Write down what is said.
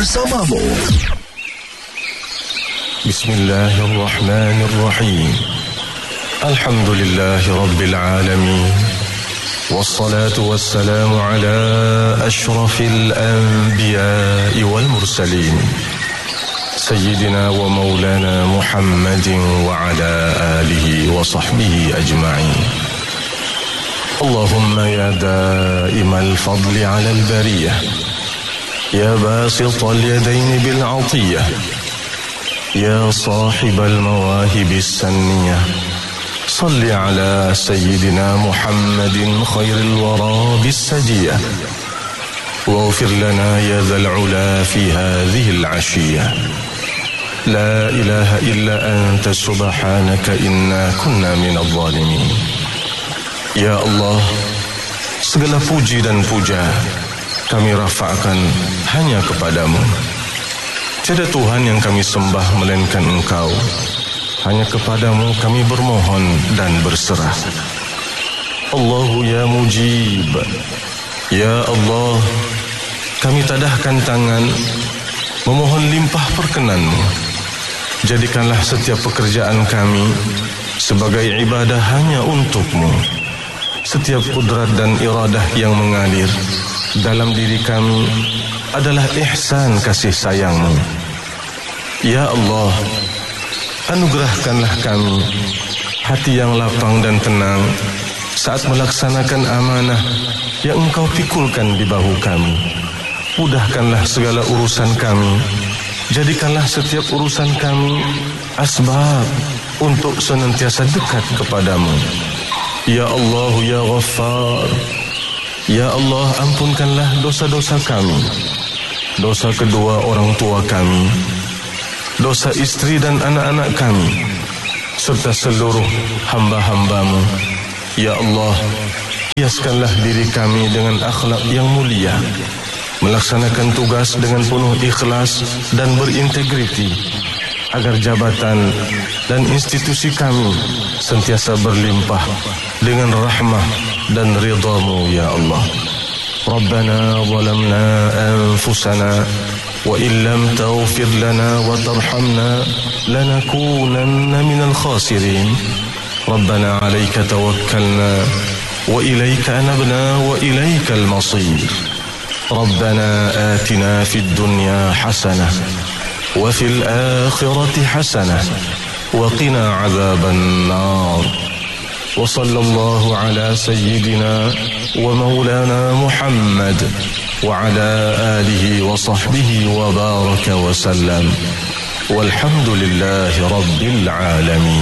bersamamu. Bismillahirrahmanirrahim. Alhamdulillahi Rabbil Alamin. Wassalatu wassalamu ala ashrafil anbiya'i wal mursalin. Sayyidina wa maulana Muhammadin wa ala alihi wa sahbihi ajma'in. Allahumma ya da'imal fadli ala al-bariyah, ya basital yadaini bil 'atiyah, ya sahibal mawahibis sanniyah, salli ala sayyidina Muhammadin khairil wara bis sajiyah, waghfir lana ya dhal 'ula fi hadhihi al-'ashiyah. La ilaha illa anta subhanaka inna kunna minadh dhalimin. Ya Allah, segala puji dan puja kami rafa'kan hanya kepadamu. Tiada Tuhan yang kami sembah melainkan Engkau. Hanya kepadamu kami bermohon dan berserah. Allahu ya mujib. Ya Allah, kami tadahkan tangan memohon limpah perkenanmu. Jadikanlah setiap pekerjaan kami sebagai ibadah hanya untukmu. Setiap kudrat dan iradah yang mengalir dalam diri kami adalah ihsan kasih sayangmu. Ya Allah, anugerahkanlah kami hati yang lapang dan tenang saat melaksanakan amanah yang Engkau pikulkan di bahu kami. Mudahkanlah segala urusan kami. Jadikanlah setiap urusan kami asbab untuk senantiasa dekat kepadamu. Ya Allah, ya Ghaffar. Ya Allah, ampunkanlah dosa-dosa kami, dosa kedua orang tua kami, dosa istri dan anak-anak kami, serta seluruh hamba-hambamu. Ya Allah, hiaskanlah diri kami dengan akhlak yang mulia, melaksanakan tugas dengan penuh ikhlas dan berintegriti, agar jabatan dan institusi kami sentiasa berlimpah dengan rahmah dan ridha-Mu ya Allah. Rabbana zalamna anfusana wa illam taghfir lana wa tarhamna lanakunanna minal khasirin. Rabbana 'alaika tawakkalna wa ilaika anabna wa ilaikal masir. Rabbana atina fid dunya hasanah wa fil akhirati hasanah wa qina 'adzaban nar. Wa sallallahu ala sayyidina wa maulana Muhammad wa ala alihi wa sahbihi wa baraka wa sallam. Walhamdulillahi rabbil alamin.